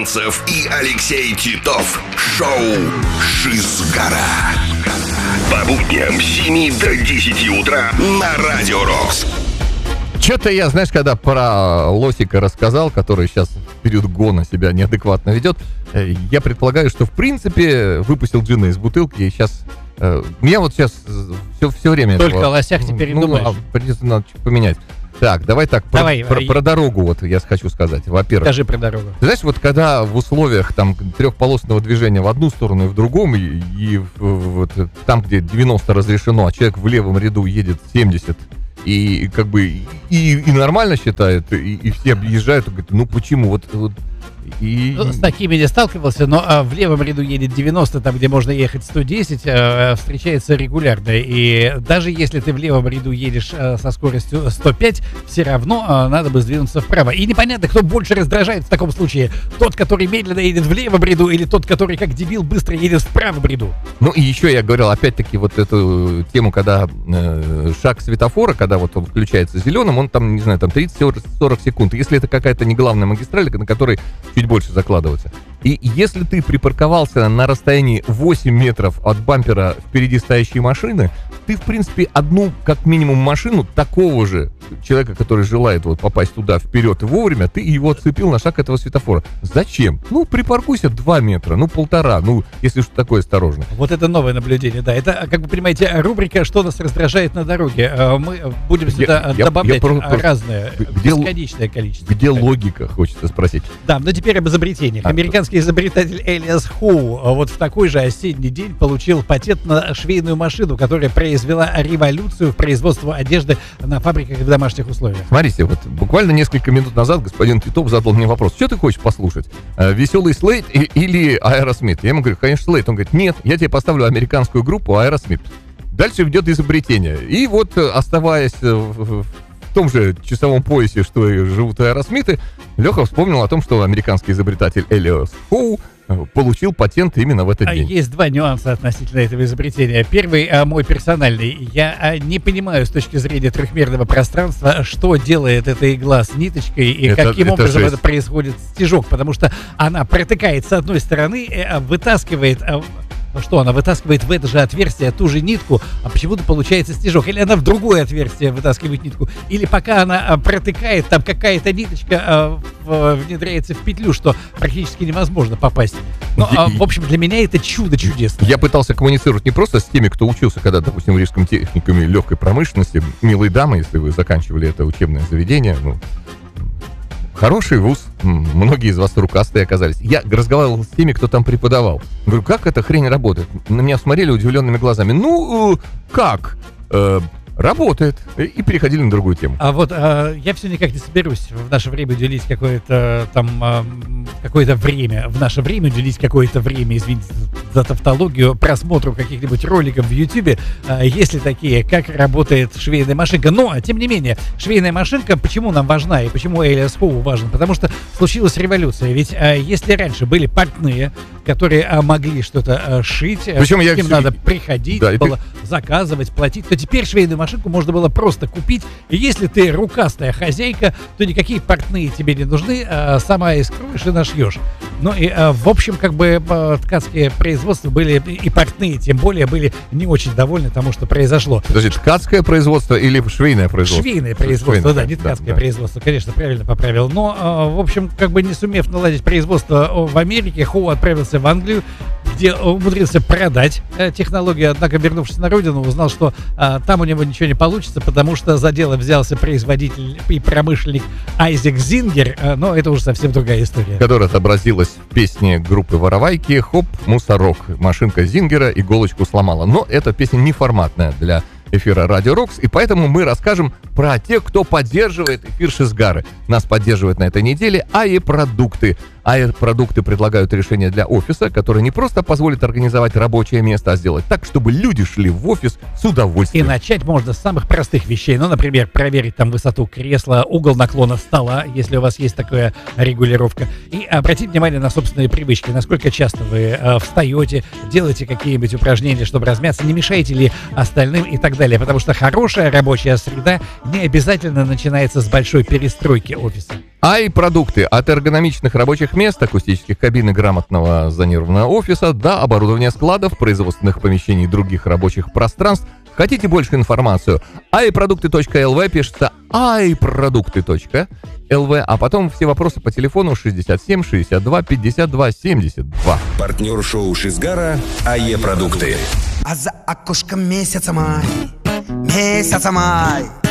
Румянцев и Алексей Титов. Шоу «Шизгара». По будням с 7 до 10 утра на Радио Рокс. Что-то я, знаешь, когда про Лосика рассказал, который сейчас в период гона себя неадекватно ведет, я предполагаю, что в принципе выпустил джина из бутылки и сейчас... Меня вот сейчас все время... Только о лосях теперь не думаешь. Придется надо поменять. Так, давай так, про дорогу вот я хочу сказать. Во-первых, скажи про дорогу. Ты знаешь, вот когда в условиях там трехполосного движения в одну сторону и в другом, и вот там, где 90 разрешено, а человек в левом ряду едет 70, и как бы и нормально считает, и все объезжают, и говорят, ну почему? Вот с такими не сталкивался, но в левом ряду едет 90, там, где можно ехать 110, встречается регулярно. И даже если ты в левом ряду едешь со скоростью 105, все равно надо бы сдвинуться вправо. И непонятно, кто больше раздражает в таком случае. Тот, который медленно едет в левом ряду, или тот, который как дебил быстро едет в правом ряду. Ну и еще я говорил, опять-таки, вот эту тему, когда шаг светофора, когда вот он включается зеленым, он там, не знаю, там 30-40 секунд. Если это какая-то не главная магистраль, на которой чуть больше закладываться. И если ты припарковался на расстоянии 8 метров от бампера впереди стоящей машины, ты, в принципе, одну, как минимум, машину такого же человека, который желает вот попасть туда вперед и вовремя, ты его отцепил на шаг этого светофора. Зачем? Ну, припаркуйся 2 метра, ну, 1,5, ну, если что такое осторожно. Вот это новое наблюдение, да. Это, как вы понимаете, рубрика «Что нас раздражает на дороге». Мы будем сюда добавлять разное, бесконечное количество. Где логика, хочется спросить. Да, но теперь об изобретениях. Американский изобретатель Элиас Хоу вот в такой же осенний день получил патент на швейную машину, которая произвела революцию в производстве одежды на фабриках в домашних условиях. Смотрите, вот буквально несколько минут назад господин Титов задал мне вопрос: что ты хочешь послушать? Веселый Слейд или Аэросмит? Я ему говорю, конечно, Слейд. Он говорит, нет, я тебе поставлю американскую группу Аэросмит. Дальше идет изобретение. И вот, оставаясь в том же часовом поясе, что и живут Аэросмиты, Леха вспомнил о том, что американский изобретатель Элиас Хоу получил патент именно в этот день. Есть два нюанса относительно этого изобретения. Первый, мой персональный. Я не понимаю с точки зрения трехмерного пространства, что делает эта игла с ниточкой и каким образом это происходит стежок, потому что она протыкает с одной стороны, вытаскивает... Что, она вытаскивает в это же отверстие ту же нитку, а почему-то получается стежок. Или она в другое отверстие вытаскивает нитку. Или пока она протыкает, там какая-то ниточка внедряется в петлю, что практически невозможно попасть. Но, в общем, для меня это чудо чудесное. Я пытался коммуницировать не просто с теми, кто учился когда, допустим, в Рижском техникуме легкой промышленности. Милые дамы, если вы заканчивали это учебное заведение, хороший вуз, многие из вас рукастые оказались. Я разговаривал с теми, кто там преподавал. Говорю, как эта хрень работает? На меня смотрели удивленными глазами. Как? Работает. И переходили на другую тему. А вот я все никак не соберусь в наше время уделить какое-то время, извините за тавтологию, просмотру каких-нибудь роликов в Ютубе, если такие, как работает швейная машинка. Но, тем не менее, швейная машинка почему нам важна и почему Элиас Хоу важен? Потому что случилась революция. Ведь если раньше были портные, которые могли что-то шить, причем им надо приходить, было заказывать, платить, то теперь швейную машинку можно было просто купить. И если ты рукастая хозяйка, то никакие портные тебе не нужны, сама искроешь и нашьешь. Ну и, в общем, как бы ткацкие производства были, и портные, тем более, были не очень довольны тому, что произошло. Подожди, ткацкое производство или швейное производство? Швейное производство, да, не ткацкое производство, конечно, правильно поправил. Но, в общем, как бы не сумев наладить производство в Америке, Хоу отправился в Англию, где умудрился продать технологию, однако, вернувшись на родину, узнал, что там у него ничего не получится, потому что за дело взялся производитель и промышленник Айзек Зингер, но это уже совсем другая история. Которая отобразилась в песне группы «Воровайки» «Хоп, мусорок». Машинка Зингера иголочку сломала. Но эта песня не форматная для эфира Радио Рокс, и поэтому мы расскажем про тех, кто поддерживает эфир Шизгары. Нас поддерживают на этой неделе АИ-продукты. АИ-продукты предлагают решение для офиса, которое не просто позволит организовать рабочее место, а сделать так, чтобы люди шли в офис с удовольствием. И начать можно с самых простых вещей. Ну, например, проверить там высоту кресла, угол наклона стола, если у вас есть такая регулировка. И обратить внимание на собственные привычки. Насколько часто вы встаете, делаете какие-нибудь упражнения, чтобы размяться, не мешаете ли остальным и так далее. Потому что хорошая рабочая среда не обязательно начинается с большой перестройки офиса. АИ-продукты. От эргономичных рабочих мест, акустических кабин и грамотного зонированного офиса до оборудования складов, производственных помещений и других рабочих пространств. Хотите больше информацию? aiproducты.lv, пишется aiproducты.lv, а потом все вопросы по телефону 67 62 52 72. Партнер шоу Шизгара АЕ-продукты. А за окошком месяца май, месяца май.